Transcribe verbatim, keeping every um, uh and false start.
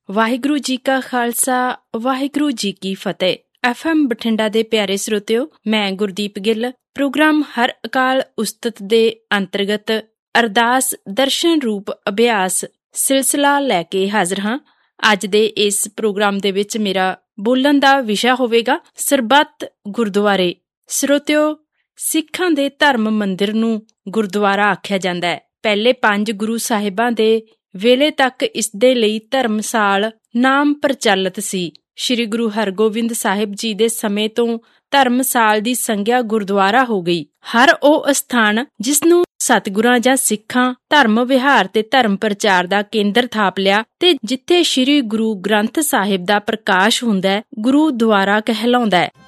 ਵਾਹਿਗੁਰੂ ਜੀ ਕਾ ਖਾਲਸਾ, ਵਾਹਿਗੁਰੂ ਜੀ ਕੀ ਫਤਿਹ। F M Bathinda ਦੇ ਪਿਆਰੇ ਸਰੋਤਿਓ, ਮੈਂ ਗੁਰਦੀਪ ਗਿੱਲ ਪ੍ਰੋਗਰਾਮ ਹਰ ਅਕਾਲ ਉਸਤਤ ਦੇ ਅੰਤਰਗਤ ਅਰਦਾਸ ਦਰਸ਼ਨ ਰੂਪ ਅਭਿਆਸ ਸਿਲਸਿਲਾ ਲੈ ਕੇ ਹਾਜ਼ਰ ਹਾਂ। ਅੱਜ ਦੇ ਇਸ ਪ੍ਰੋਗਰਾਮ ਦੇ ਵਿੱਚ ਮੇਰਾ ਬੋਲਣ ਦਾ ਵਿਸ਼ਾ ਹੋਵੇਗਾ ਸਰਬੱਤ ਗੁਰਦੁਆਰੇ। ਸਰੋਤਿਓ, ਸਿੱਖਾਂ ਦੇ ਧਰਮ ਮੰਦਿਰ ਨੂੰ ਗੁਰਦੁਆਰਾ ਆਖਿਆ ਜਾਂਦਾ ਹੈ। ਪਹਿਲੇ ਪੰਜ ਗੁਰੂ ਸਾਹਿਬਾਂ ਦੇ ਵੇਲੇ ਤੱਕ ਇਸ ਦੇ ਲਈ ਧਰਮਸਾਲ ਨਾਮ ਪ੍ਰਚਲਿਤ ਸੀ। ਸ਼੍ਰੀ ਗੁਰੂ ਹਰਗੋਬਿੰਦ ਸਾਹਿਬ ਜੀ ਦੇ ਸਮੇਂ ਤੋਂ ਧਰਮਸਾਲ ਦੀ ਸੰਗਿਆ ਗੁਰਦੁਆਰਾ ਹੋ ਗਈ। ਹਰ ਉਹ ਅਸਥਾਨ ਜਿਸ ਨੂੰ ਸਤਿਗੁਰਾਂ ਜਾਂ ਸਿੱਖਾਂ ਧਰਮ ਵਿਹਾਰ ਤੇ ਧਰਮ ਪ੍ਰਚਾਰ ਦਾ ਕੇਂਦਰ ਥਾਪ ਲਿਆ ਤੇ ਜਿੱਥੇ ਸ਼੍ਰੀ ਗੁਰੂ ਗ੍ਰੰਥ ਸਾਹਿਬ ਦਾ ਪ੍ਰਕਾਸ਼ ਹੁੰਦਾ ਹੈ, ਗੁਰੂਦੁਆਰਾ ਕਹਿਲਾਉਂਦਾ ਹੈ।